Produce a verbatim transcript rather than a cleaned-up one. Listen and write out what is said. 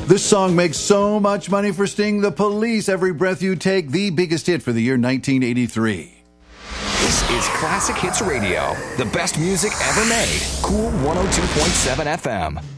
This song makes so much money for Sting. The Police, Every Breath You Take, the biggest hit for the year nineteen eighty-three. This is Classic Hits Radio, the best music ever made. Cool one oh two point seven F M.